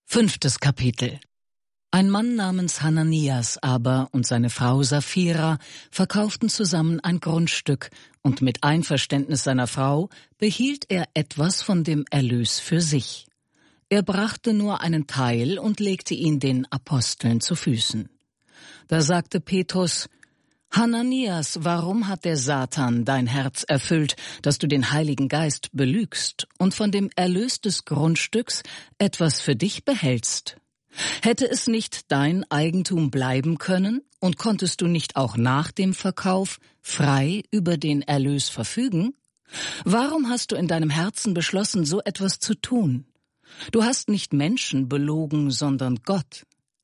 5. Kapitel. Ein Mann namens Hananias aber und seine Frau Sapphira verkauften zusammen ein Grundstück, und mit Einverständnis seiner Frau behielt er etwas von dem Erlös für sich. Er brachte nur einen Teil und legte ihn den Aposteln zu Füßen. Da sagte Petrus: Hananias, warum hat der Satan dein Herz erfüllt, dass du den Heiligen Geist belügst und von dem Erlös des Grundstücks etwas für dich behältst? Hätte es nicht dein Eigentum bleiben können, und konntest du nicht auch nach dem Verkauf frei über den Erlös verfügen? Warum hast du in deinem Herzen beschlossen, so etwas zu tun? Du hast nicht Menschen belogen, sondern Gott.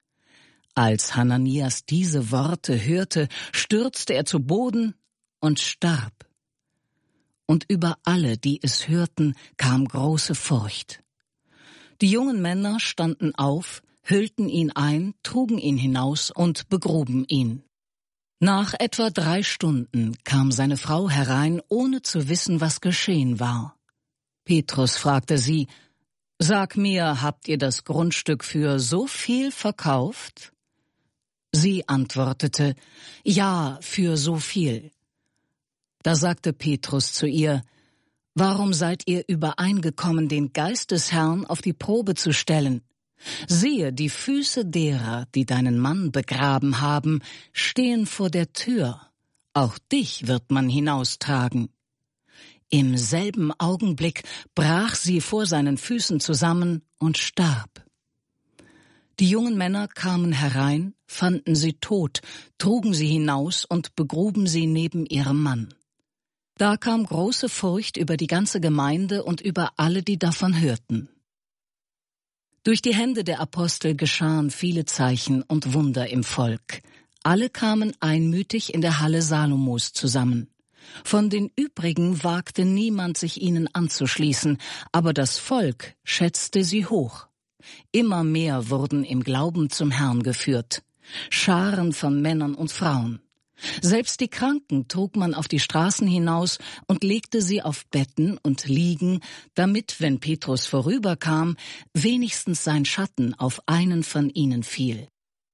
Als Hananias diese Worte hörte, stürzte er zu Boden und starb. Und über alle, die es hörten, kam große Furcht. Die jungen Männer standen auf, hüllten ihn ein, trugen ihn hinaus und begruben ihn. Nach etwa 3 Stunden kam seine Frau herein, ohne zu wissen, was geschehen war. Petrus fragte sie: Sag mir, habt ihr das Grundstück für so viel verkauft? Sie antwortete: Ja, für so viel. Da sagte Petrus zu ihr: Warum seid ihr übereingekommen, den Geist des Herrn auf die Probe zu stellen? Siehe, die Füße derer, die deinen Mann begraben haben, stehen vor der Tür. Auch dich wird man hinaustragen. Im selben Augenblick brach sie vor seinen Füßen zusammen und starb. Die jungen Männer kamen herein, fanden sie tot, trugen sie hinaus und begruben sie neben ihrem Mann. Da kam große Furcht über die ganze Gemeinde und über alle, die davon hörten. Durch die Hände der Apostel geschahen viele Zeichen und Wunder im Volk. Alle kamen einmütig in der Halle Salomos zusammen. Von den übrigen wagte niemand, sich ihnen anzuschließen, aber das Volk schätzte sie hoch. Immer mehr wurden im Glauben zum Herrn geführt, Scharen von Männern und Frauen. Selbst die Kranken trug man auf die Straßen hinaus und legte sie auf Betten und Liegen, damit, wenn Petrus vorüberkam, wenigstens sein Schatten auf einen von ihnen fiel.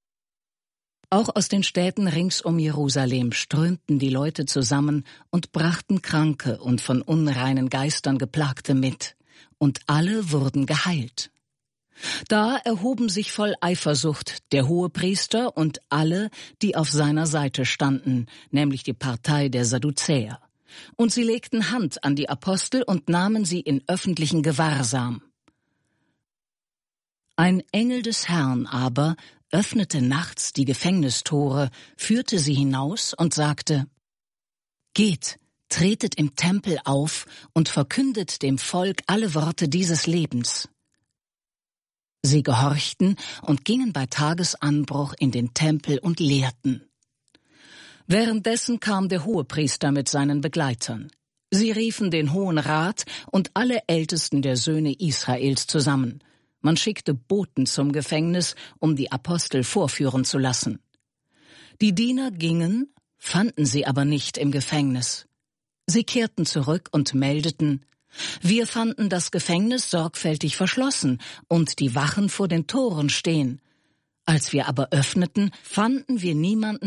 Auch aus den Städten rings um Jerusalem strömten die Leute zusammen und brachten Kranke und von unreinen Geistern Geplagte mit, und alle wurden geheilt. Da erhoben sich voll Eifersucht der Hohepriester und alle, die auf seiner Seite standen, nämlich die Partei der Sadduzäer. Und sie legten Hand an die Apostel und nahmen sie in öffentlichen Gewahrsam. Ein Engel des Herrn aber öffnete nachts die Gefängnistore, führte sie hinaus und sagte: Geht, tretet im Tempel auf und verkündet dem Volk alle Worte dieses Lebens. Sie gehorchten und gingen bei Tagesanbruch in den Tempel und lehrten. Währenddessen kam der Hohepriester mit seinen Begleitern. Sie riefen den Hohen Rat und alle Ältesten der Söhne Israels zusammen. Man schickte Boten zum Gefängnis, um die Apostel vorführen zu lassen. Die Diener gingen, fanden sie aber nicht im Gefängnis. Sie kehrten zurück und meldeten: Wir fanden das Gefängnis sorgfältig verschlossen und die Wachen vor den Toren stehen. Als wir aber öffneten, fanden wir niemanden